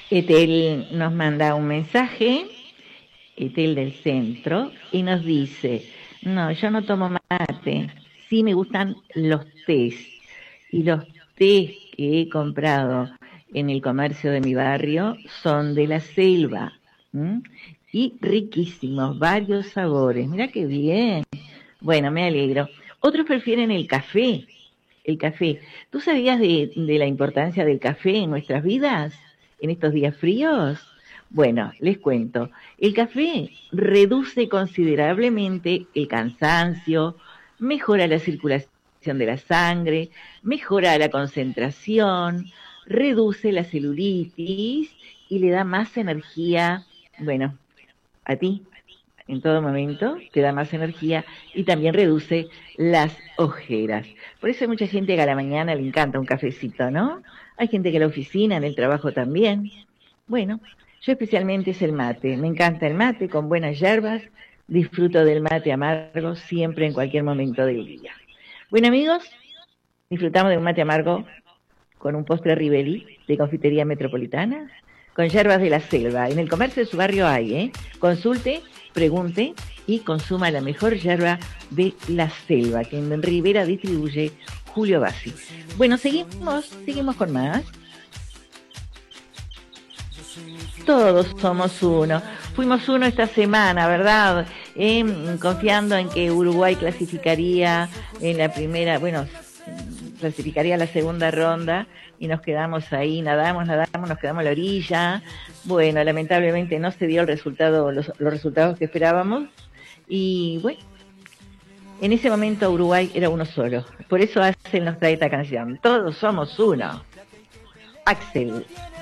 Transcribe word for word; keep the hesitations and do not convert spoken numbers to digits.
Etel nos manda un mensaje, Etel del centro, y nos dice, no, yo no tomo mate, sí me gustan los tés, y los tés que he comprado en el comercio de mi barrio son de la selva, ¿m? Y riquísimos, varios sabores, mira qué bien, bueno, me alegro. Otros prefieren el café, el café. ¿Tú sabías de, de la importancia del café en nuestras vidas en estos días fríos? Bueno, les cuento. El café reduce considerablemente el cansancio, mejora la circulación de la sangre, mejora la concentración, reduce la celulitis y le da más energía, bueno, a ti en todo momento, te da más energía y también reduce las ojeras. Por eso hay mucha gente que a la mañana le encanta un cafecito, ¿no? Hay gente que a la oficina, en el trabajo también. Bueno, yo especialmente es el mate. Me encanta el mate con buenas hierbas. Disfruto del mate amargo siempre en cualquier momento del día. Bueno, amigos, disfrutamos de un mate amargo con un postre Ribelli de Confitería Metropolitana, con hierbas de la selva. En el comercio de su barrio hay, ¿eh? Consulte, pregunte y consuma la mejor hierba de la selva, que en Rivera distribuye Julio Bassi. Bueno, seguimos, seguimos con más. Todos somos uno. Fuimos uno esta semana, ¿verdad? Eh, confiando en que Uruguay clasificaría en la primera, bueno, clasificaría la segunda ronda y nos quedamos ahí, nadamos, nadamos, nos quedamos a la orilla. Bueno, lamentablemente no se dio el resultado, los, los resultados que esperábamos y bueno, en ese momento Uruguay era uno solo. Por eso Axel nos trae esta canción. Todos somos uno. Axel.